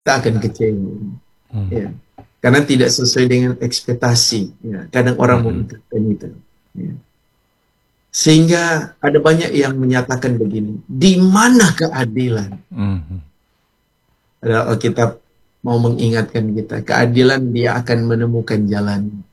kita akan kecewa. Hmm. Ya. Karena tidak sesuai dengan ekspektasi. Ya. Kadang orang mengungkapkan itu. Ya. Sehingga ada banyak yang menyatakan begini, di mana keadilan? Padahal Alkitab mau mengingatkan kita, keadilan dia akan menemukan jalan.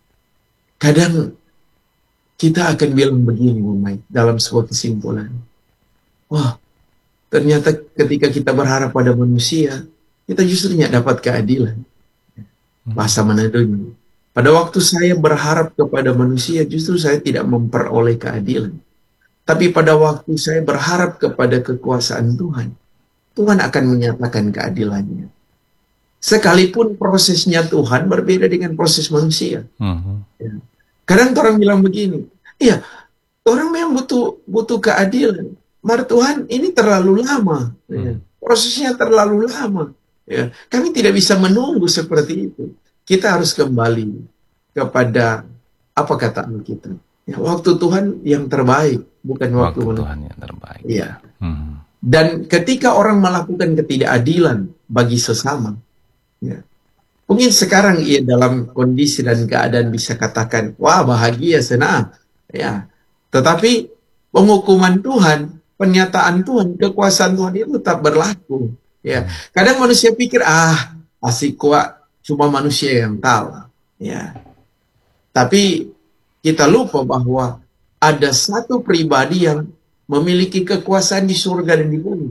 Kadang kita akan bilang begini, Bung Mike, dalam sebuah kesimpulan. Wah, ternyata ketika kita berharap pada manusia, kita justru tidak dapat keadilan. Bahasa meneduhnya. Pada waktu saya berharap kepada manusia, justru saya tidak memperoleh keadilan. Tapi pada waktu saya berharap kepada kekuasaan Tuhan, Tuhan akan menyatakan keadilannya. Sekalipun prosesnya Tuhan berbeda dengan proses manusia. Ya. Kadang orang bilang begini, iya, orang memang butuh keadilan. Mar Tuhan, ini terlalu lama. Ya. Prosesnya terlalu lama. Ya. Kami tidak bisa menunggu seperti itu. Kita harus kembali kepada apa kata Alkitab. Ya, waktu Tuhan yang terbaik, bukan waktu Tuhan yang terbaik. Ya. Dan ketika orang melakukan ketidakadilan bagi sesama, ya, mungkin sekarang ia dalam kondisi dan keadaan bisa katakan, wah bahagia, senang. Ya. Tetapi penghukuman Tuhan, pernyataan Tuhan, kekuasaan Tuhan itu tetap berlaku. Ya. Kadang manusia pikir, asik kuat, cuma manusia yang tahu. Ya. Tapi kita lupa bahwa ada satu pribadi yang memiliki kekuasaan di surga dan di bumi.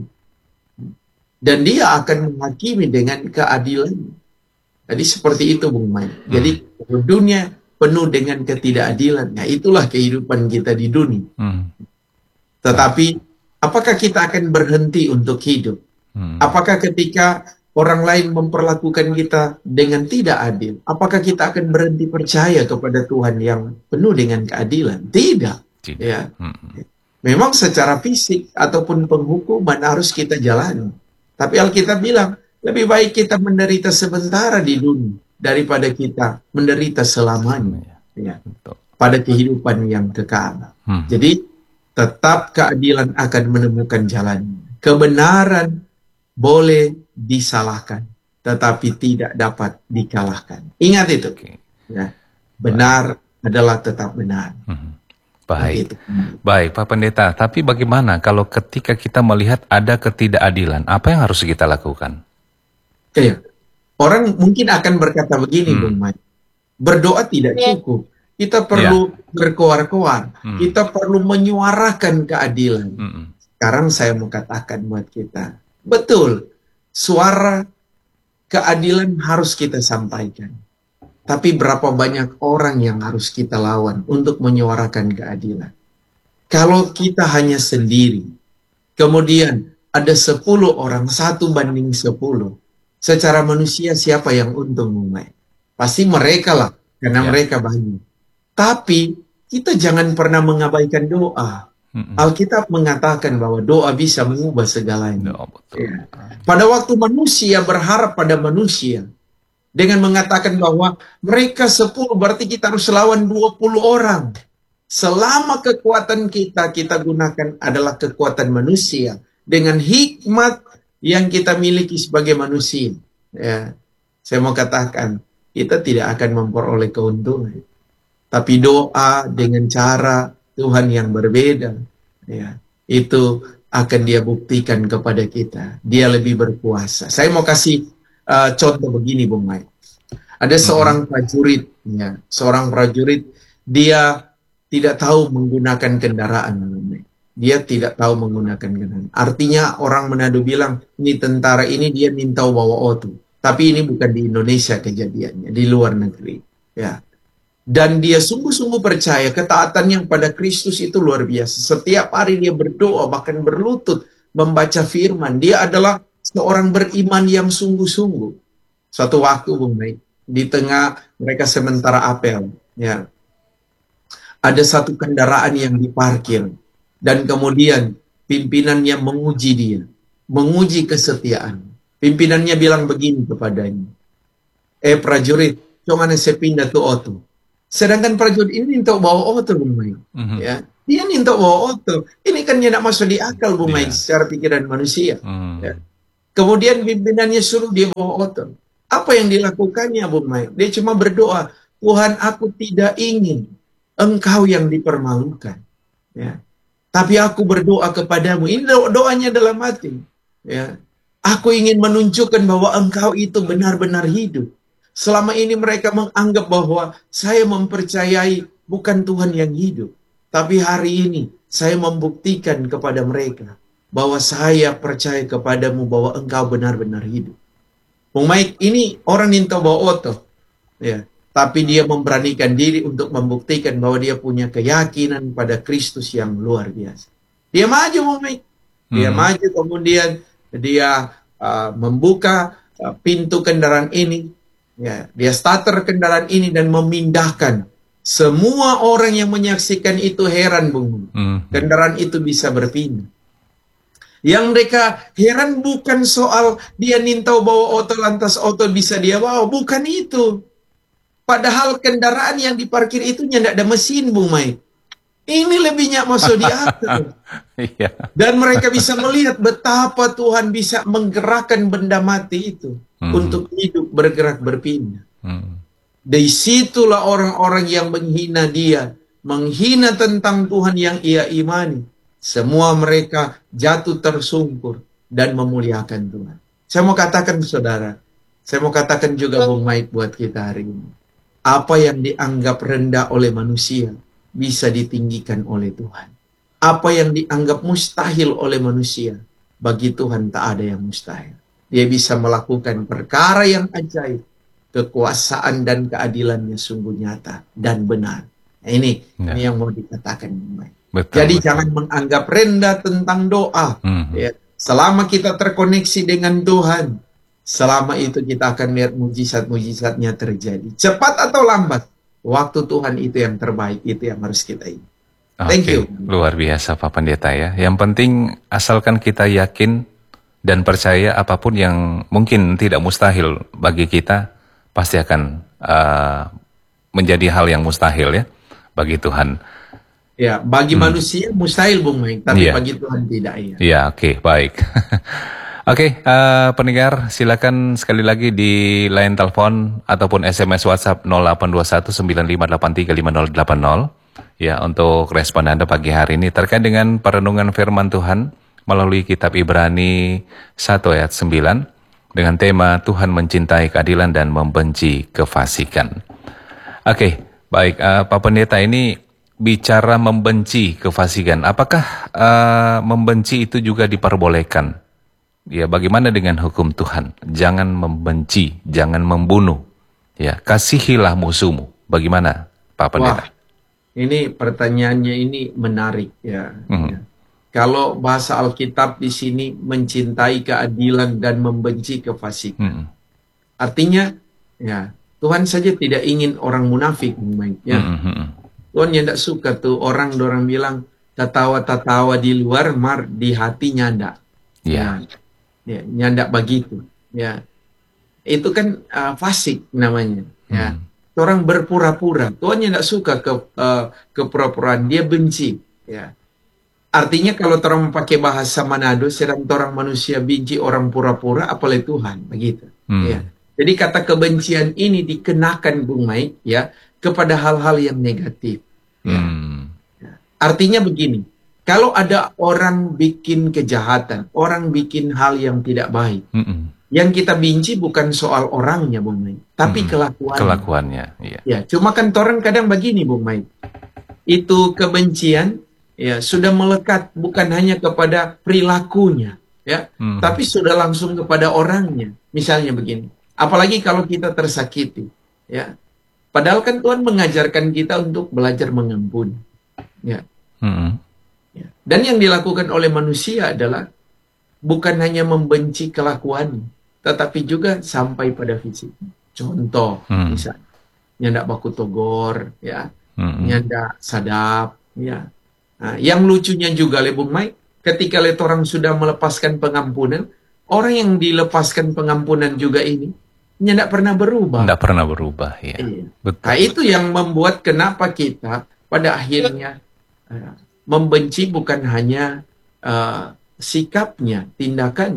Dan dia akan menghakimi dengan keadilan. Jadi seperti itu, Bung Mai. Jadi dunia penuh dengan ketidakadilan. Nah, itulah kehidupan kita di dunia. Tetapi apakah kita akan berhenti untuk hidup? Apakah ketika orang lain memperlakukan kita dengan tidak adil, apakah kita akan berhenti percaya kepada Tuhan yang penuh dengan keadilan? Tidak. Ya. Memang secara fisik ataupun penghukuman harus kita jalani. Tapi Alkitab bilang, lebih baik kita menderita sementara di dunia daripada kita menderita selamanya. Ya. Pada kehidupan yang kekal. Jadi tetap keadilan akan menemukan jalan. Kebenaran boleh disalahkan, tetapi tidak dapat dikalahkan. Ingat itu. Ya. Benar adalah tetap benar. Baik. Baik, Pak Pendeta. Tapi bagaimana kalau ketika kita melihat ada ketidakadilan, apa yang harus kita lakukan? Ya. Orang mungkin akan berkata begini, Bung Mike. Berdoa tidak cukup. Kita perlu berkoar-koar. Kita perlu menyuarakan keadilan. Sekarang saya mau katakan buat kita, betul, suara keadilan harus kita sampaikan. Tapi berapa banyak orang yang harus kita lawan untuk menyuarakan keadilan? Kalau kita hanya sendiri, kemudian ada 10 orang, 1:10, secara manusia siapa yang untung, Bung? Pasti mereka lah, karena mereka banyak. Tapi kita jangan pernah mengabaikan doa. Alkitab mengatakan bahwa doa bisa mengubah segalanya. Ya. Pada waktu manusia berharap pada manusia dengan mengatakan bahwa mereka 10, berarti kita harus lawan 20 orang. Selama kekuatan kita gunakan adalah kekuatan manusia dengan hikmat yang kita miliki sebagai manusia. Ya. Saya mau katakan, kita tidak akan memperoleh keuntungan. Tapi doa dengan cara Tuhan yang berbeda, ya, itu akan dia buktikan kepada kita. Dia lebih berkuasa. Saya mau kasih contoh begini, Bung Mike. Ada seorang prajurit, ya, seorang prajurit, dia tidak tahu menggunakan kendaraan. Dia tidak tahu menggunakan kendaraan. Artinya orang Manado bilang, ini tentara ini dia minta bawa auto. Tapi ini bukan di Indonesia kejadiannya, di luar negeri. Ya. Dan dia sungguh-sungguh percaya ketaatannya pada Kristus itu luar biasa. Setiap hari dia berdoa, bahkan berlutut, membaca firman. Dia adalah seorang beriman yang sungguh-sungguh. Suatu waktu, Bung Mike, di tengah mereka sementara apel, ya, ada satu kendaraan yang diparkir. Dan kemudian pimpinannya menguji dia. Menguji kesetiaan. Pimpinannya bilang begini kepadanya. Prajurit, jangan saya pindah tuh auto. Sedangkan prajurit ini minta bawa auto, Bung Mike. Ya, dia minta bawa auto. Ini kan tidak masuk di akal, Bung Mike, secara pikiran manusia. Ya. Kemudian pimpinannya suruh dia bawa otot. Apa yang dilakukannya, Bung Mike? Dia cuma berdoa, Tuhan, aku tidak ingin Engkau yang dipermalukan. Ya. Tapi aku berdoa kepadamu. Ini doanya dalam hati. Ya. Aku ingin menunjukkan bahwa Engkau itu benar-benar hidup. Selama ini mereka menganggap bahwa saya mempercayai bukan Tuhan yang hidup. Tapi hari ini saya membuktikan kepada mereka bahwa saya percaya kepadamu bahwa Engkau benar-benar hidup. Bung Mike, ini orang Ninto Baoto, ya, tapi dia memberanikan diri untuk membuktikan bahwa dia punya keyakinan pada Kristus yang luar biasa. Dia maju, Bung Mike. Dia maju, kemudian dia membuka pintu kendaraan ini, ya, dia starter kendaraan ini dan memindahkan. Semua orang yang menyaksikan itu heran, Bung. Kendaraan itu bisa berpindah. Yang mereka heran bukan soal dia nintau bawa oto lantas oto bisa dia bawa, bukan itu. Padahal kendaraan yang diparkir itu tidak ada mesin, Bung Mike. Ini lebihnya masuk di atas. Dan mereka bisa melihat betapa Tuhan bisa menggerakkan benda mati itu untuk hidup, bergerak, berpindah. Dari situlah orang-orang yang menghina dia, menghina tentang Tuhan yang ia imani. Semua mereka jatuh tersungkur dan memuliakan Tuhan. Saya mau katakan, saudara, saya mau katakan juga, Bung Mike, buat kita hari ini. Apa yang dianggap rendah oleh manusia bisa ditinggikan oleh Tuhan. Apa yang dianggap mustahil oleh manusia, bagi Tuhan tak ada yang mustahil. Dia bisa melakukan perkara yang ajaib. Kekuasaan dan keadilannya sungguh nyata dan benar. Nah, ini yang mau dikatakan, Bung Mike. Jadi jangan menganggap rendah tentang doa. Ya. Selama kita terkoneksi dengan Tuhan, selama itu kita akan lihat mujizat-mujizatnya terjadi. Cepat atau lambat, waktu Tuhan itu yang terbaik, itu yang harus kita ingat. Thank you. Luar biasa Pak Pendeta ya. Yang penting asalkan kita yakin dan percaya apapun yang mungkin tidak mustahil bagi kita, pasti akan menjadi hal yang mustahil ya bagi Tuhan. Ya, bagi manusia mustahil, Bung Mike, tapi bagi Tuhan tidak. Ya, oke, baik. Oke, pendengar, silakan sekali lagi di line telepon ataupun SMS WhatsApp 082195835080 ya untuk respon Anda pagi hari ini terkait dengan perenungan firman Tuhan melalui kitab Ibrani 1 ayat 9 dengan tema Tuhan mencintai keadilan dan membenci kefasikan. Oke, baik, Pak Pendeta, ini bicara membenci kefasikan, apakah membenci itu juga diperbolehkan? Ya, bagaimana dengan hukum Tuhan? Jangan membenci, jangan membunuh. Ya, kasihilah musuhmu. Bagaimana, Pak Pendeta? Wah, ini pertanyaannya ini menarik ya. Ya. Kalau bahasa Alkitab di sini mencintai keadilan dan membenci kefasikan. Artinya, ya, Tuhan saja tidak ingin orang munafik, ya. Tuhan yang tidak suka tuh orang bilang tatawa-tatawa di luar, mar di hati nyanda. Ya, nyanda begitu. Ya, itu kan fasik namanya. Ya, orang berpura-pura. Tuhan yang tidak suka kepura-puraan, dia benci. Ya, artinya kalau orang pakai bahasa Manado, sedang orang manusia benci orang pura-pura, apalagi Tuhan, begitu. Ya, jadi kata kebencian ini dikenakan, Bung Mike, ya, kepada hal-hal yang negatif. Ya. Artinya begini, kalau ada orang bikin kejahatan, orang bikin hal yang tidak baik, yang kita benci bukan soal orangnya, Bung Mike, tapi kelakuannya. Iya. Ya, cuma kan orang kadang begini, Bung Mike, itu kebencian ya sudah melekat bukan hanya kepada perilakunya, ya, tapi sudah langsung kepada orangnya. Misalnya begini, apalagi kalau kita tersakiti, ya. Padahal kan Tuhan mengajarkan kita untuk belajar mengampuni. Ya. Ya. Dan yang dilakukan oleh manusia adalah bukan hanya membenci kelakuannya, tetapi juga sampai pada fisik. Contoh, misalnya, nyandak baku togor, ya, nyandak sadap, ya. Nah, yang lucunya juga, Bung Mike, ketika orang sudah melepaskan pengampunan, orang yang dilepaskan pengampunan juga ini tidak pernah berubah. Tidak pernah berubah, ya. Betul. Nah, itu yang membuat kenapa kita pada akhirnya membenci bukan hanya sikapnya, tindakannya,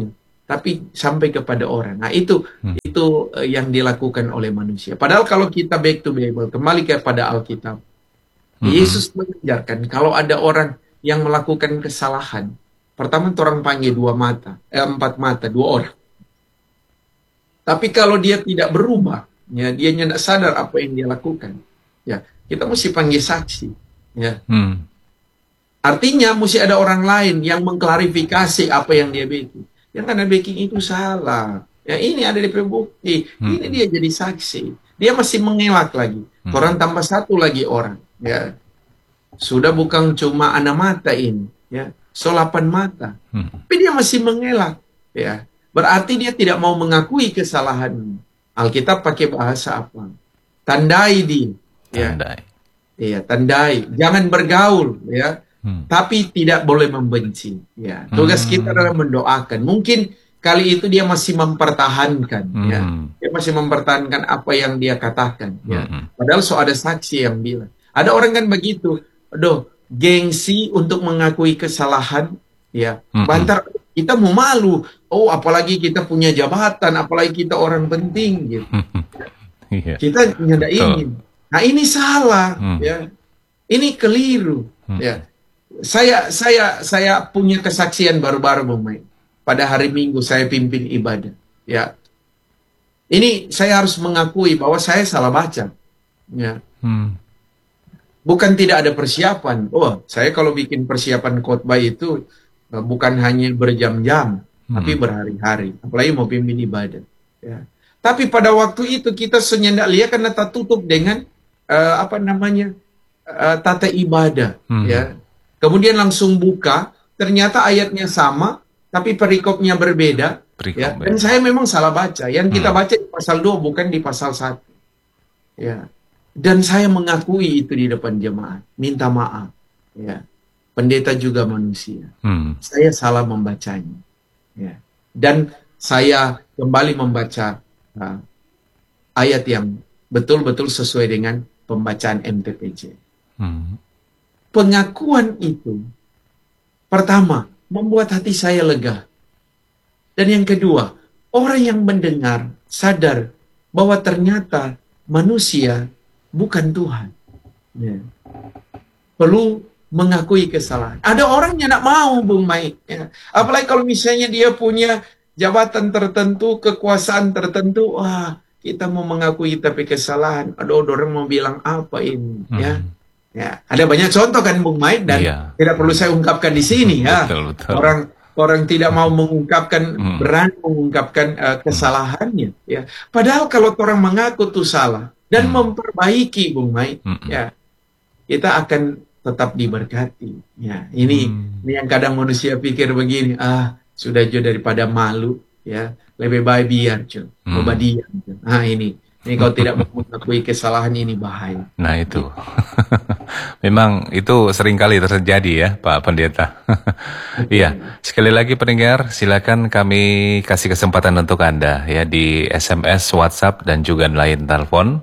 tapi sampai kepada orang. Nah, itu yang dilakukan oleh manusia. Padahal kalau kita back to Bible, kembali kepada Alkitab, Yesus mengajarkan kalau ada orang yang melakukan kesalahan, pertama orang panggil 4 mata, 2 orang. Tapi kalau dia tidak berubah, ya, dia tidak sadar apa yang dia lakukan, ya, kita mesti panggil saksi, ya. Artinya mesti ada orang lain yang mengklarifikasi apa yang dia bikin. Yang karena bikin itu salah. Ya, ini ada di bukti. Ini dia jadi saksi. Dia masih mengelak lagi. Orang tambah 1 lagi orang. Ya, sudah bukan cuma 6 mata ini. Ya, 8 mata. Tapi dia masih mengelak. Ya, berarti dia tidak mau mengakui kesalahan. Alkitab pakai bahasa apa? Tandai dia. Ya. Tandai. Iya, tandai. Jangan bergaul. Ya. Tapi tidak boleh membenci. Ya, tugas kita adalah mendoakan. Mungkin kali itu dia masih mempertahankan. Ya, dia masih mempertahankan apa yang dia katakan. Ya, padahal ada saksi yang bilang. Ada orang kan begitu. Aduh, gengsi untuk mengakui kesalahan. Ya, bantar kita mau malu. Oh, apalagi kita punya jabatan, apalagi kita orang penting. Gitu. Kita tidak ingin. Nah, ini salah. Ya, ini keliru. Ya. Saya punya kesaksian baru-baru, Bung Mike. Pada hari Minggu saya pimpin ibadah. Ya, ini saya harus mengakui bahwa saya salah baca. Ya, bukan tidak ada persiapan. Oh, saya kalau bikin persiapan khotbah itu bukan hanya berjam-jam, tapi berhari-hari. Apalagi mau pimpin ibadah. Ya, tapi pada waktu itu kita senyendak lihat karena tertutup dengan tata ibadah. Ya. Kemudian langsung buka, ternyata ayatnya sama, tapi perikopnya berbeda. Ya. Dan saya memang salah baca. Yang kita baca di pasal 2, bukan di pasal 1. Ya. Dan saya mengakui itu di depan jemaat. Minta maaf. Ya. Pendeta juga manusia. Saya salah membacanya. Ya. Dan saya kembali membaca ayat yang betul-betul sesuai dengan pembacaan MTPJ. Pengakuan itu, pertama, membuat hati saya lega. Dan yang kedua, orang yang mendengar sadar bahwa ternyata manusia bukan Tuhan. Ya. Perlu mengakui kesalahan. Ada orang yang tidak mau, Bung Mike. Ya. Apalagi kalau misalnya dia punya jabatan tertentu, kekuasaan tertentu, wah, kita mau mengakui tapi kesalahan. Ada orang mau bilang apa ini, ya. Ya, ada banyak contoh kan, Bung Mike, dan tidak perlu saya ungkapkan di sini, ya. Betul. Orang tidak mau mengungkapkan, berani mengungkapkan kesalahannya, ya. Padahal kalau orang mengaku itu salah dan memperbaiki, Bung Mike, ya, kita akan tetap diberkati. Ya, ini yang kadang manusia pikir begini, sudah jauh daripada malu, ya, lebih baik biar, coba diam. Nah, ini kalau tidak mengakui kesalahan ini bahaya. Nah, itu. Memang itu seringkali terjadi ya, Pak Pendeta. Iya, sekali lagi pendengar, silakan kami kasih kesempatan untuk Anda ya di SMS, WhatsApp, dan juga lain telepon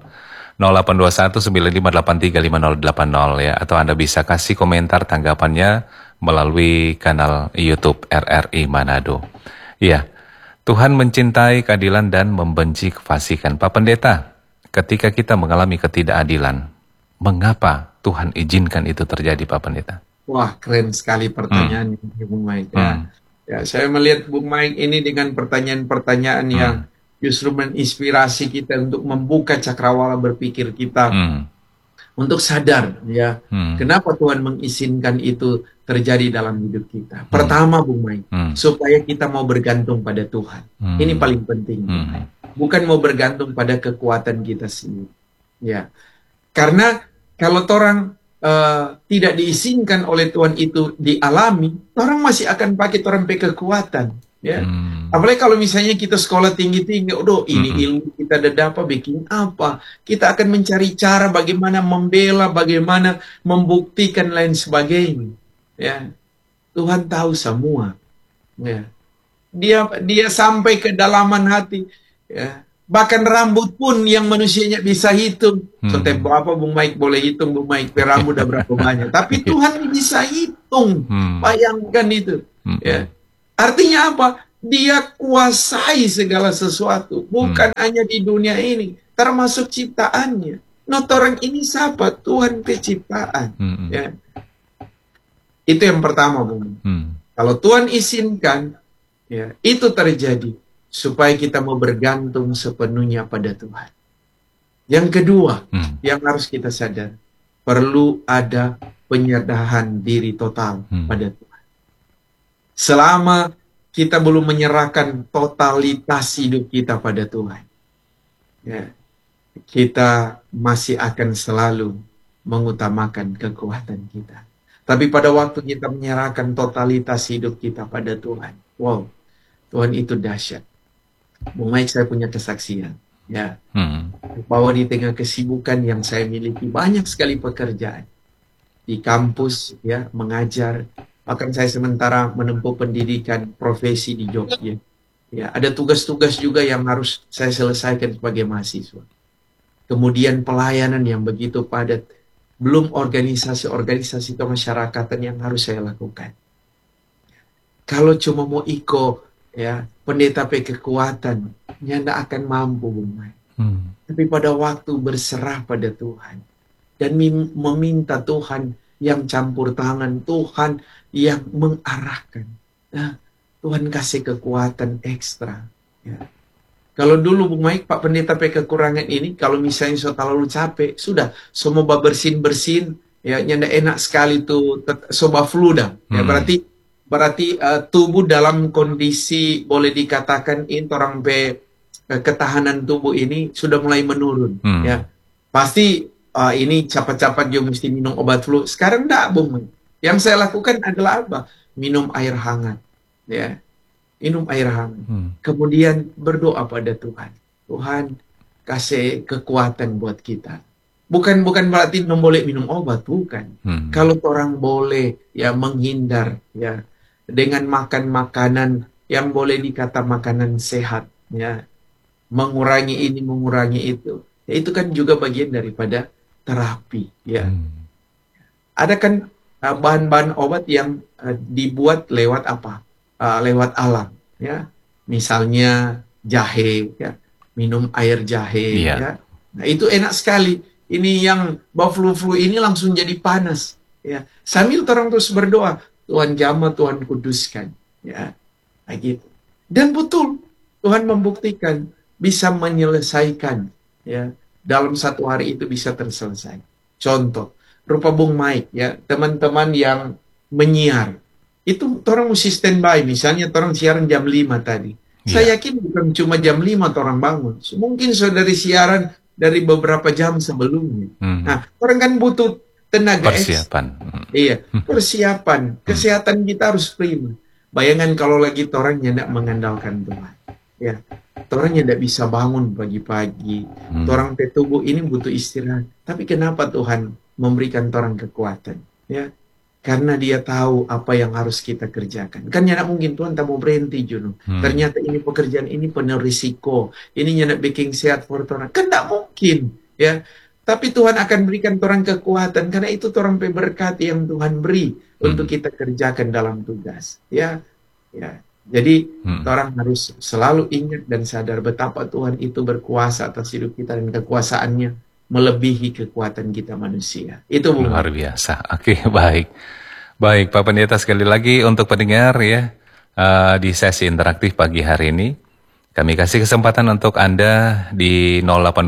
082195835080 ya, atau Anda bisa kasih komentar tanggapannya melalui kanal YouTube RRI Manado. Iya, Tuhan mencintai keadilan dan membenci kefasikan. Pak Pendeta, ketika kita mengalami ketidakadilan, mengapa Tuhan izinkan itu terjadi, Pak Pendeta? Wah, keren sekali pertanyaan ini, Bung Mike. Ya, saya melihat Bung Mike ini dengan pertanyaan-pertanyaan yang justru menginspirasi kita untuk membuka cakrawala berpikir kita, untuk sadar, ya, kenapa Tuhan mengizinkan itu terjadi dalam hidup kita. Pertama, Bung Mike, supaya kita mau bergantung pada Tuhan. Ini paling penting, Bung Mike. Bukan mau bergantung pada kekuatan kita sendiri. Ya, karena kalau orang tidak diizinkan oleh Tuhan itu dialami, orang masih akan pakai orang kekuatan. Ya, apalagi kalau misalnya kita sekolah tinggi-tinggi, ini ilmu kita ada apa, bikin apa, kita akan mencari cara bagaimana membela, bagaimana membuktikan lain sebagainya. Ya, Tuhan tahu semua. Ya, dia sampai ke dalaman hati. Ya, bahkan rambut pun yang manusianya bisa hitung. Setiap apa Bung Mike boleh hitung, Bung Mike rambut udah berapa banyak. Tapi Tuhan bisa hitung. Bayangkan itu. Ya. Artinya apa? Dia kuasai segala sesuatu, bukan hanya di dunia ini, termasuk ciptaannya. Orang ini siapa? Tuhan penciptaan. Ya. Itu yang pertama, Bung. Kalau Tuhan izinkan, ya, itu terjadi supaya kita mau bergantung sepenuhnya pada Tuhan. Yang kedua, yang harus kita sadar, perlu ada penyerahan diri total pada Tuhan. Selama kita belum menyerahkan totalitas hidup kita pada Tuhan, ya, kita masih akan selalu mengutamakan kekuatan kita. Tapi pada waktu kita menyerahkan totalitas hidup kita pada Tuhan, wow, Tuhan itu dahsyat. Bung Mike, saya punya kesaksian, ya, bahwa di tengah kesibukan yang saya miliki, banyak sekali pekerjaan di kampus, ya, mengajar. Bahkan saya sementara menempuh pendidikan profesi di Jogja. Ya, ada tugas-tugas juga yang harus saya selesaikan sebagai mahasiswa. Kemudian pelayanan yang begitu padat. Belum organisasi-organisasi kemasyarakatan yang harus saya lakukan. Kalau cuma mau ya, pendeta kekuatan, ya tidak akan mampu. Tapi pada waktu berserah pada Tuhan dan meminta Tuhan yang campur tangan, Tuhan yang mengarahkan. Nah, Tuhan kasih kekuatan ekstra. Ya. Kalau dulu Bung Mike, Pak Pendeta kekurangan ini, kalau misalnya so terlalu capek, sudah, semua bersin-bersin, ya, nyanda enak sekali tuh, soba flu dah. Ya, berarti tubuh dalam kondisi boleh dikatakan ini orang ketahanan tubuh ini sudah mulai menurun. Ya, pasti ini cepat-cepat juga mesti minum obat flu. Sekarang enggak, Bung. Yang saya lakukan adalah apa? Minum air hangat. Ya. Minum air hangat. Kemudian berdoa pada Tuhan. Tuhan, kasih kekuatan buat kita. Bukan berarti boleh minum obat, bukan. Kalau orang boleh ya menghindar ya dengan makan makanan yang boleh dikata makanan sehat, ya. Mengurangi ini, mengurangi itu. Ya, itu kan juga bagian daripada terapi, ya. Ada kan bahan-bahan obat yang dibuat lewat apa? Lewat alam, ya. Misalnya jahe, ya. Minum air jahe, ya. Nah, itu enak sekali. Ini yang flu-flu ini langsung jadi panas, ya. Sambil orang terus berdoa, Tuhan jamah, Tuhan kuduskan, ya. Nah, gitu. Dan betul, Tuhan membuktikan bisa menyelesaikan, ya. Dalam satu hari itu bisa terselesai. Contoh, rupa Bung Mike, ya, teman-teman yang menyiar, itu orang mesti standby. Misalnya orang siaran jam 5 tadi. Saya yakin bukan cuma jam 5 orang bangun. Mungkin saudari siaran dari beberapa jam sebelumnya. Nah, orang kan butuh tenaga persiapan. Iya, persiapan. Kesehatan kita harus prima. Bayangkan kalau lagi orang yang tidak mengandalkan Tuhan. Ya, orang yang tidak bisa bangun pagi-pagi. Orang tubuh ini butuh istirahat. Tapi kenapa Tuhan memberikan orang kekuatan? Ya, karena dia tahu apa yang harus kita kerjakan. Kan tidak mungkin Tuhan tak mau berhenti, Juno. Ternyata ini pekerjaan ini penuh risiko. Ini tidak bikin sehat for orang. Kan tidak mungkin, ya. Tapi Tuhan akan berikan orang kekuatan karena itu orang berkat yang Tuhan beri untuk kita kerjakan dalam tugas, ya. Ya. Jadi orang harus selalu ingat dan sadar betapa Tuhan itu berkuasa atas hidup kita dan kekuasaannya melebihi kekuatan kita manusia. Itu luar biasa. Oke, baik. Baik, Pak Pendeta, sekali lagi untuk pendengar ya di sesi interaktif pagi hari ini. Kami kasih kesempatan untuk Anda di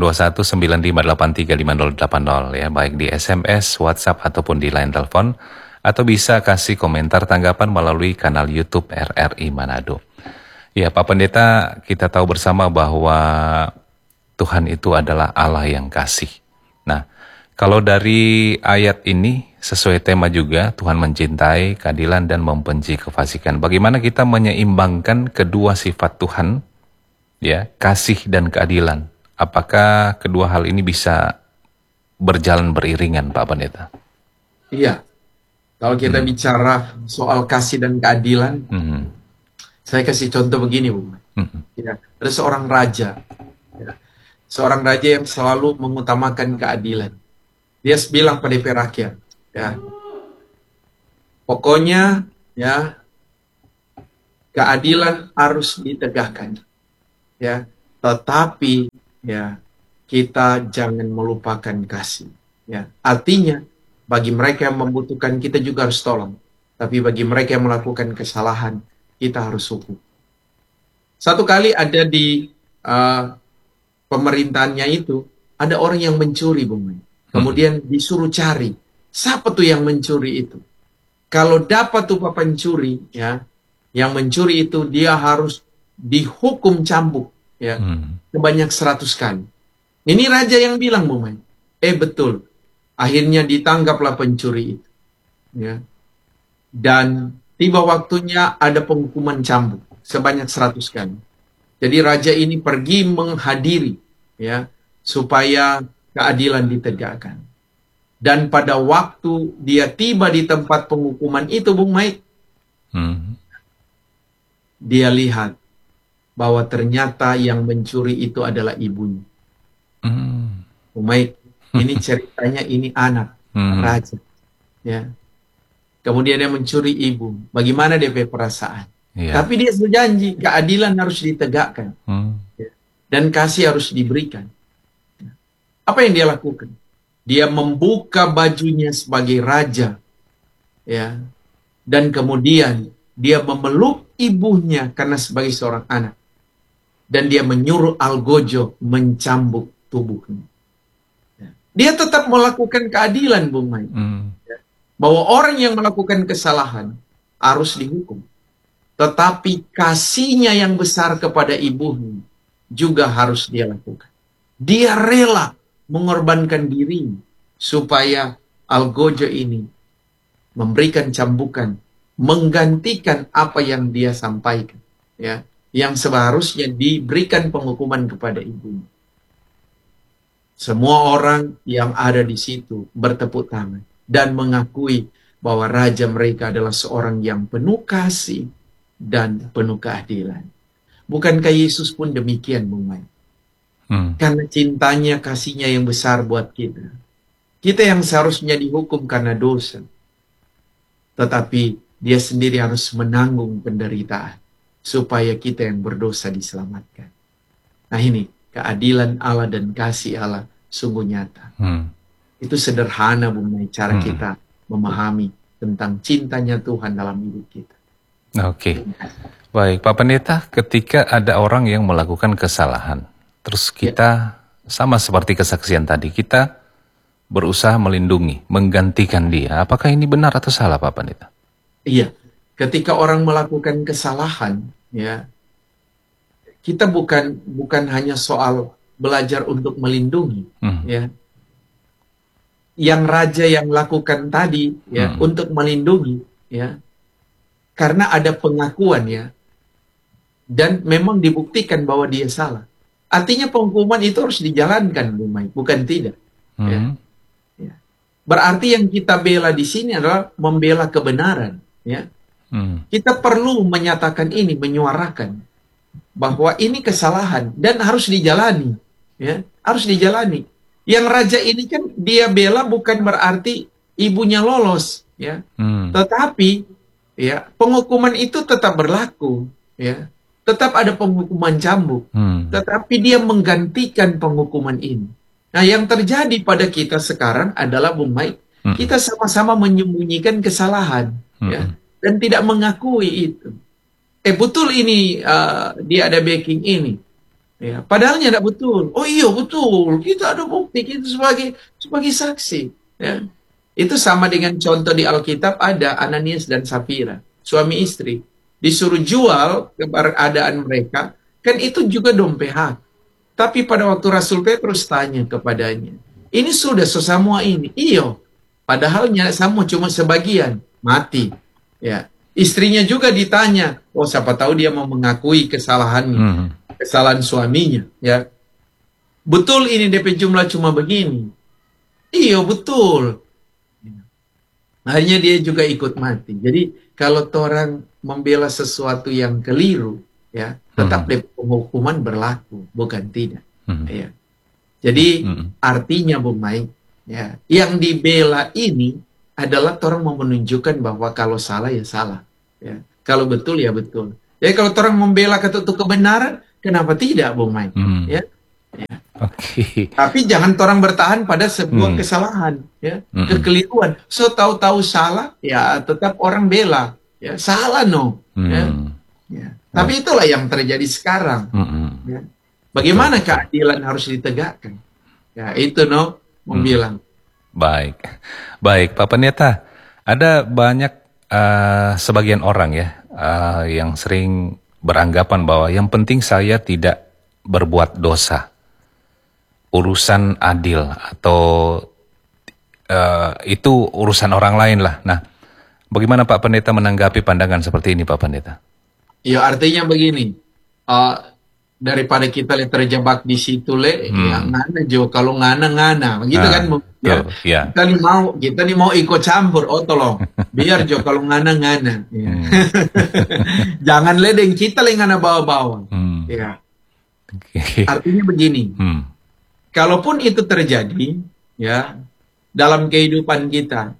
0821-9583-5080 ya, baik di SMS, WhatsApp, ataupun di line telepon, atau bisa kasih komentar tanggapan melalui kanal YouTube RRI Manado. Ya, Pak Pendeta, kita tahu bersama bahwa Tuhan itu adalah Allah yang kasih. Nah, kalau dari ayat ini, sesuai tema juga, Tuhan mencintai, keadilan, dan membenci kefasikan. Bagaimana kita menyeimbangkan kedua sifat Tuhan, ya, kasih dan keadilan? Apakah kedua hal ini bisa berjalan beriringan, Pak Pendeta? Iya. Kalau kita bicara soal kasih dan keadilan, saya kasih contoh begini, Bu. Ya, ada seorang raja, ya, seorang raja yang selalu mengutamakan keadilan. Dia bilang pada rakyat, ya, pokoknya, ya, keadilan harus ditegakkan, ya. Tetapi ya kita jangan melupakan kasih, ya. Artinya bagi mereka yang membutuhkan kita juga harus tolong, tapi bagi mereka yang melakukan kesalahan kita harus hukum. Satu kali ada di pemerintahannya itu ada orang yang mencuri, Bung Mai. Kemudian disuruh cari siapa tuh yang mencuri itu. Kalau dapat tuh pencuri, ya, yang mencuri itu dia harus dihukum cambuk, ya, sebanyak 100 kali. Ini raja yang bilang, Bung Mai. Betul. Akhirnya ditangkaplah pencuri itu, ya. Dan tiba waktunya ada penghukuman cambuk sebanyak 100 kali. Jadi raja ini pergi menghadiri, ya, supaya keadilan ditegakkan. Dan pada waktu dia tiba di tempat penghukuman itu, Bung Mai, dia lihat bahwa ternyata yang mencuri itu adalah ibunya. Bung Mai, ini ceritanya ini anak raja, ya. Kemudian dia mencuri ibu. Bagaimana dia perasaan? Tapi dia berjanji keadilan harus ditegakkan, ya. Dan kasih harus diberikan. Apa yang dia lakukan? Dia membuka bajunya sebagai raja, ya, dan kemudian dia memeluk ibunya karena sebagai seorang anak, dan dia menyuruh algojo mencambuk tubuhnya. Dia tetap melakukan keadilan, Bung Mai, bahwa orang yang melakukan kesalahan harus dihukum, tetapi kasihnya yang besar kepada ibunya juga harus dia lakukan. Dia rela mengorbankan dirinya supaya algojo ini memberikan cambukan, menggantikan apa yang dia sampaikan, ya, yang seharusnya diberikan penghukuman kepada ibunya. Semua orang yang ada di situ bertepuk tangan dan mengakui bahwa raja mereka adalah seorang yang penuh kasih dan penuh keadilan. Bukankah Yesus pun demikian, Bung Mai? Karena cintanya, kasihnya yang besar buat kita. Kita yang seharusnya dihukum karena dosa, tetapi dia sendiri harus menanggung penderitaan supaya kita yang berdosa diselamatkan. Nah ini keadilan Allah dan kasih Allah sungguh nyata. Itu sederhana, Bung Mai, cara kita memahami tentang cintanya Tuhan dalam hidup kita. Oke. Baik, Pak Pendeta, ketika ada orang yang melakukan kesalahan, terus kita sama seperti kesaksian tadi, kita berusaha melindungi, menggantikan dia. Apakah ini benar atau salah, Pak Pendeta? Iya, ketika orang melakukan kesalahan, ya, kita bukan hanya soal belajar untuk melindungi, ya. Yang raja yang lakukan tadi, ya, untuk melindungi, ya, karena ada pengakuan, ya, dan memang dibuktikan bahwa dia salah. Artinya penghukuman itu harus dijalankan, Bung Mai, bukan tidak. Ya. Ya. Berarti yang kita bela di sini adalah membela kebenaran, ya. Kita perlu menyatakan ini, menyuarakan bahwa ini kesalahan dan harus dijalani, ya, harus dijalani. Yang raja ini kan dia bela bukan berarti ibunya lolos, ya, tetapi, ya, penghukuman itu tetap berlaku, ya, tetap ada penghukuman cambuk, tetapi dia menggantikan penghukuman ini. Nah, yang terjadi pada kita sekarang adalah, Bung Mai, kita sama-sama menyembunyikan kesalahan, ya, dan tidak mengakui itu. Betul ini dia ada backing ini, ya, padahalnya tidak betul. Oh iya betul, kita ada bukti, kita sebagai saksi, ya. Itu sama dengan contoh di Alkitab, ada Ananias dan Safira, suami istri, disuruh jual keberadaan mereka, kan itu juga dompet hak. Tapi pada waktu Rasul Petrus tanya kepadanya, ini sudah semua ini? Iyo, padahalnya sama cuma sebagian, mati. Ya, istrinya juga ditanya, oh siapa tahu dia mau mengakui kesalahannya, kesalahan suaminya, ya. Betul ini DP jumlah cuma begini? Iyo betul. Akhirnya dia juga ikut mati. Jadi kalau orang membela sesuatu yang keliru, ya, tetap penghukuman berlaku, bukan tidak. Ya. Jadi artinya, Bung Mai, ya, yang dibela ini adalah orang mau menunjukkan bahwa kalau salah ya salah, ya. Kalau betul ya betul. Jadi kalau orang membela ketutuk kebenaran, kenapa tidak, Bung Mike? Ya. Oke. Tapi jangan orang bertahan pada sebuah kesalahan, ya, kekeliruan. So tahu-tahu salah, ya tetap orang bela, ya salah no. Ya. Tapi itulah yang terjadi sekarang. Ya. Bagaimana keadilan harus ditegakkan? Ya itu no, bilang. Baik, Pak Pendeta. Ada banyak sebagian orang ya yang sering beranggapan bahwa yang penting saya tidak berbuat dosa. Urusan adil atau itu urusan orang lain lah. Nah, bagaimana Pak Pendeta menanggapi pandangan seperti ini, Pak Pendeta? Ya artinya begini, daripada kita terjebak di situ ya ngana jo, kalau ngana, begitu kan? Ya. Kita nih mau ikut campur, tolong, biar jo kalau ngana. Ya. Jangan ledeng kita ngana bawa-bawa. Ya. Artinya begini. Kalaupun itu terjadi, ya, dalam kehidupan kita,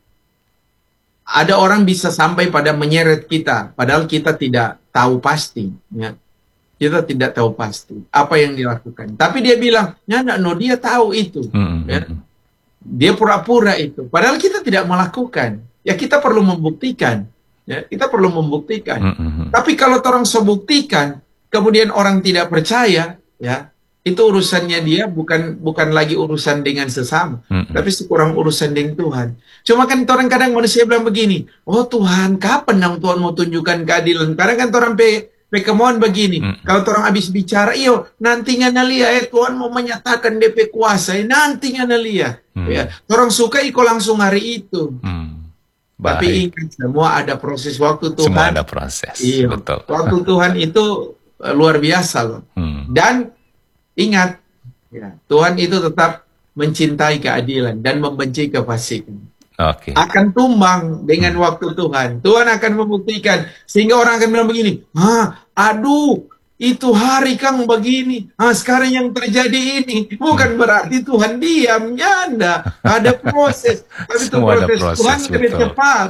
ada orang bisa sampai pada menyeret kita, padahal kita tidak tahu pasti, ya. Kita tidak tahu pasti apa yang dilakukan. Tapi dia bilang, dia tahu itu, ya. Dia pura-pura itu, padahal kita tidak melakukan. Ya kita perlu membuktikan, ya. Kita perlu membuktikan. Tapi kalau orang sebuktikan, kemudian orang tidak percaya, ya. Itu urusannya dia, bukan lagi urusan dengan sesama, tapi sekurang urusan dengan Tuhan. Cuma kan orang kadang manusia bilang begini, Tuhan, kapan dong Tuhan mau tunjukkan keadilan? Kadang kan orang kemohon begini, kalau orang habis bicara, nanti ngana lihat Tuhan mau menyatakan DP kuasa, nanti ngana lihat. Ya, orang suka langsung hari itu. Tapi ingat, semua ada proses waktu Tuhan. Semua ada proses. Iya, betul. Waktu Tuhan itu luar biasa loh. Dan ingat, ya, Tuhan itu tetap mencintai keadilan dan membenci kefasikan. Akan tumbang dengan waktu Tuhan. Tuhan akan membuktikan. Sehingga orang akan bilang begini, aduh, itu hari Kang begini. Sekarang yang terjadi ini. Bukan berarti Tuhan diam, nyanda. Ada proses. Tapi itu proses Tuhan lebih cepat.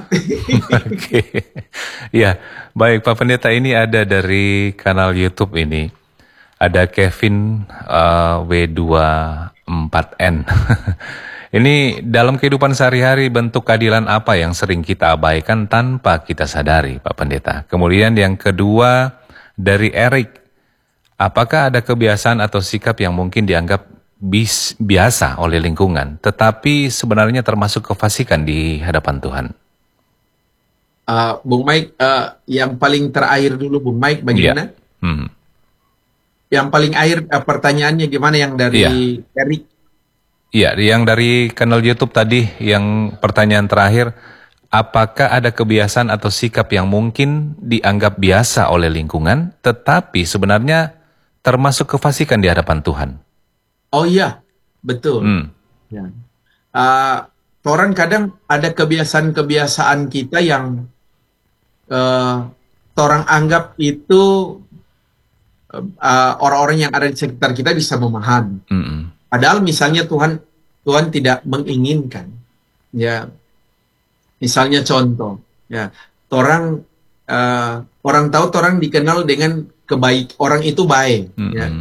Ya, baik Pak Pendeta, ini ada dari kanal YouTube ini. Ada Kevin W24N. Ini dalam kehidupan sehari-hari bentuk keadilan apa yang sering kita abaikan tanpa kita sadari, Pak Pendeta? Kemudian yang kedua dari Eric, apakah ada kebiasaan atau sikap yang mungkin dianggap biasa oleh lingkungan, tetapi sebenarnya termasuk kefasikan di hadapan Tuhan? Bung Mike, yang paling terakhir dulu, Bung Mike, bagaimana? Yang paling akhir pertanyaannya gimana yang dari Eric? Iya, yang dari kanal YouTube tadi, yang pertanyaan terakhir, apakah ada kebiasaan atau sikap yang mungkin dianggap biasa oleh lingkungan, tetapi sebenarnya termasuk kefasikan di hadapan Tuhan? Oh iya, betul. Ya. Orang kadang ada kebiasaan-kebiasaan kita yang orang anggap itu orang-orang yang ada di sekitar kita bisa memahami. Padahal misalnya Tuhan tidak menginginkan. Ya, misalnya contoh, ya, orang tahu orang dikenal dengan orang itu baik. Ya.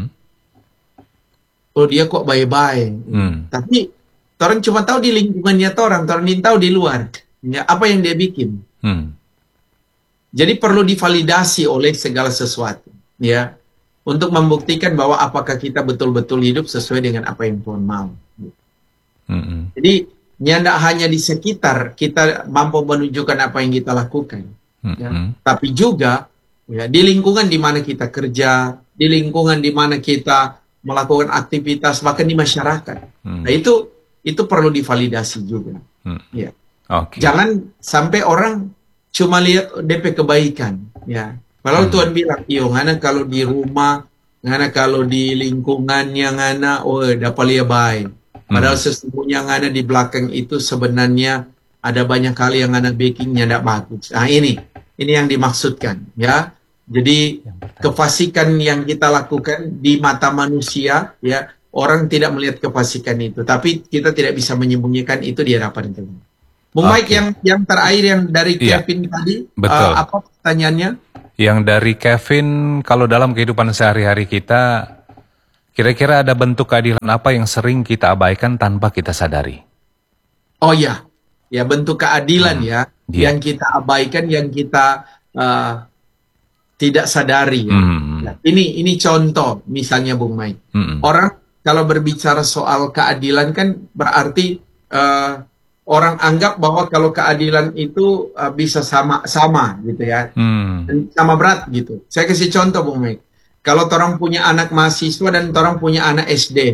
Dia kok baik-baik. Tapi orang cuma tahu di lingkungannya orang tahu di luar. Ya, apa yang dia bikin. Jadi perlu divalidasi oleh segala sesuatu. Ya. Untuk membuktikan bahwa apakah kita betul-betul hidup sesuai dengan apa yang Tuhan mau. Jadi, tidak hanya di sekitar kita mampu menunjukkan apa yang kita lakukan. Ya. Tapi juga ya, di lingkungan di mana kita kerja, di lingkungan di mana kita melakukan aktivitas, bahkan di masyarakat. Nah, itu perlu divalidasi juga. Ya. Jangan sampai orang cuma lihat DP kebaikan. Ya. Kalau Tuhan bilang, ngana kalau di rumah, ngana kalau di lingkungannya ngana, dapat lihat baik. Padahal sesungguhnya ngana di belakang itu sebenarnya ada banyak kali yang ngana bakingnya tidak bagus. Nah ini yang dimaksudkan, ya. Jadi kefasikan yang kita lakukan di mata manusia, ya, orang tidak melihat kefasikan itu, tapi kita tidak bisa menyembunyikan itu di hadapan Tuhan. Bung Mike, yang terakhir yang dari Kevin tadi, apa pertanyaannya? Yang dari Kevin, kalau dalam kehidupan sehari-hari kita, kira-kira ada bentuk keadilan apa yang sering kita abaikan tanpa kita sadari? Oh ya, ya bentuk keadilan yang kita abaikan, yang kita tidak sadari ya. Nah, ini contoh misalnya Bung Mai. Orang kalau berbicara soal keadilan kan berarti orang anggap bahwa kalau keadilan itu bisa sama gitu ya, sama berat gitu. Saya kasih contoh Bung Mike. Kalau orang punya anak mahasiswa dan orang punya anak SD,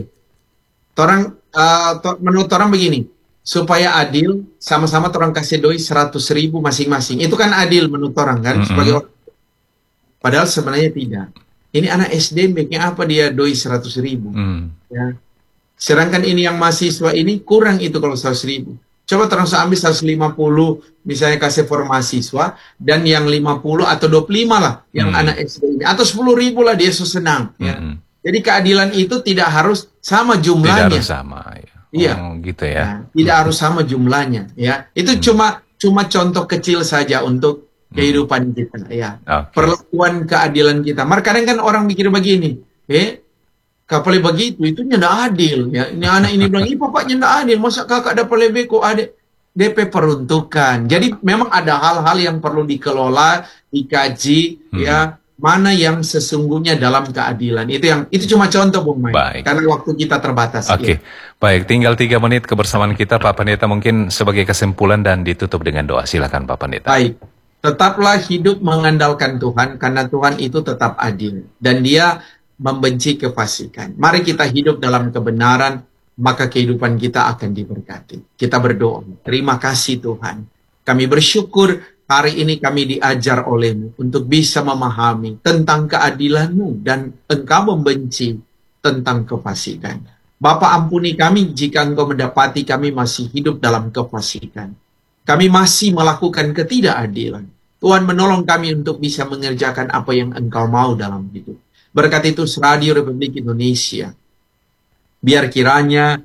menurut orang begini, supaya adil, sama-sama orang kasih doi 100.000 masing-masing. Itu kan adil menurut orang kan, sebagai orang. Padahal sebenarnya tidak. Ini anak SD, baiknya apa dia doi 100.000? Ya. Sedangkan ini yang mahasiswa ini kurang itu kalau 100.000. Coba terus ambil 150 misalnya kasih for mahasiswa, dan yang 50 atau 25 lah yang anak SD ini, atau 10.000 lah, dia senang ya. Jadi keadilan itu tidak harus sama jumlahnya. Tidak harus sama ya. Iya. Gitu ya. Nah, tidak harus sama jumlahnya ya. Itu cuma contoh kecil saja untuk kehidupan kita ya. Perlakuan keadilan kita. Kadang kan orang mikir begini, kapal begitu, itu tidak adil ya. Ini anak ini bilang, bapaknya tidak adil, masa kakak dapat lebih kok adik. DP peruntukan. Jadi memang ada hal-hal yang perlu dikelola, dikaji ya, mana yang sesungguhnya dalam keadilan. Itu cuma contoh Bung Mai. Karena waktu kita terbatas. Oke. Baik, tinggal 3 menit kebersamaan kita Pak Pendeta, mungkin sebagai kesimpulan dan ditutup dengan doa. Silakan Pak Pendeta. Baik. Tetaplah hidup mengandalkan Tuhan, karena Tuhan itu tetap adil dan Dia membenci kefasikan. Mari kita hidup dalam kebenaran, maka kehidupan kita akan diberkati. Kita berdoa. Terima kasih Tuhan. Kami bersyukur hari ini kami diajar oleh-Mu untuk bisa memahami tentang keadilan-Mu, dan Engkau membenci tentang kefasikan. Bapa, ampuni kami jika Engkau mendapati kami masih hidup dalam kefasikan. Kami masih melakukan ketidakadilan. Tuhan menolong kami untuk bisa mengerjakan apa yang Engkau mau dalam hidup. Berkat itu Radio Republik Indonesia, biar kiranya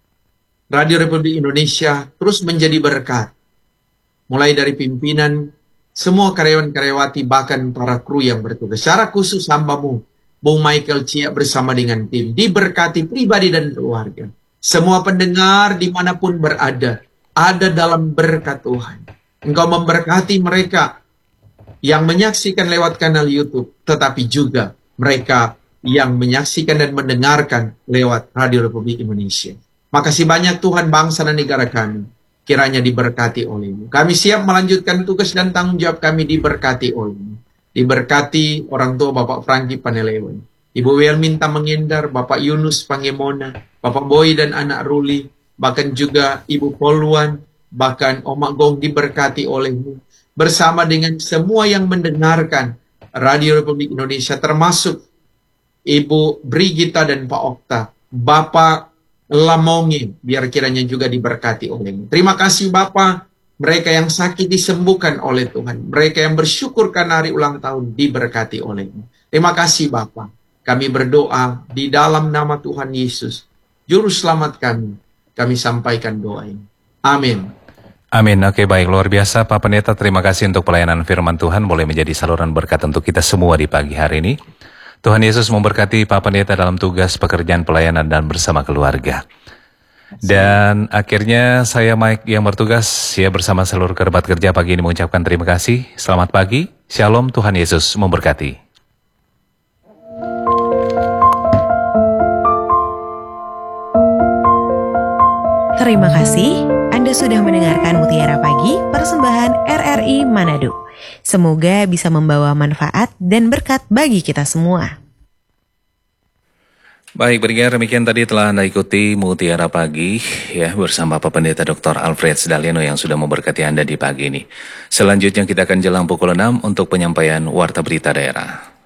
Radio Republik Indonesia terus menjadi berkat. Mulai dari pimpinan, semua karyawan-karyawati, bahkan para kru yang bertugas. Secara khusus hamba-Mu, Bung Michael Chia bersama dengan tim, diberkati pribadi dan keluarga. Semua pendengar dimanapun berada, ada dalam berkat Tuhan. Engkau memberkati mereka yang menyaksikan lewat kanal YouTube, tetapi juga mereka yang menyaksikan dan mendengarkan lewat Radio Republik Indonesia. Makasih banyak Tuhan, bangsa dan negara kami kiranya diberkati oleh-Mu. Kami siap melanjutkan tugas dan tanggung jawab kami, diberkati oleh-Mu. Diberkati orang tua Bapak Franky Panelewan, Ibu Welminta Mengendar, Bapak Yunus Pangemona, Bapak Boy dan anak Ruli, bahkan juga Ibu Polwan, bahkan Oma Gong, diberkati oleh-Mu. Bersama dengan semua yang mendengarkan Radio Republik Indonesia, termasuk Ibu Brigita dan Pak Okta, Bapak Lamongi, biar kiranya juga diberkati oleh-Mu. Terima kasih Bapak, mereka yang sakit disembuhkan oleh Tuhan, mereka yang bersyukur karena hari ulang tahun diberkati oleh-Mu. Terima kasih Bapak. Kami berdoa di dalam nama Tuhan Yesus, Juru Selamat kami sampaikan doa ini. Amin. Amin. Oke, baik, luar biasa Pak Pendeta. Terima kasih untuk pelayanan firman Tuhan, boleh menjadi saluran berkat untuk kita semua di pagi hari ini. Tuhan Yesus memberkati Pak Pendeta dalam tugas pekerjaan pelayanan dan bersama keluarga. Dan akhirnya saya Mike yang bertugas ya bersama seluruh kerabat kerja pagi ini mengucapkan terima kasih. Selamat pagi. Shalom, Tuhan Yesus memberkati. Terima kasih, Anda sudah mendengarkan Mutiara Pagi, persembahan RRI Manado. Semoga bisa membawa manfaat dan berkat bagi kita semua. Baik, pendengar, demikian tadi telah Anda ikuti Mutiara Pagi ya bersama Pak Pendeta Dr. Alfred Sedaliano yang sudah memberkati Anda di pagi ini. Selanjutnya kita akan jelang pukul 6 untuk penyampaian Warta Berita Daerah.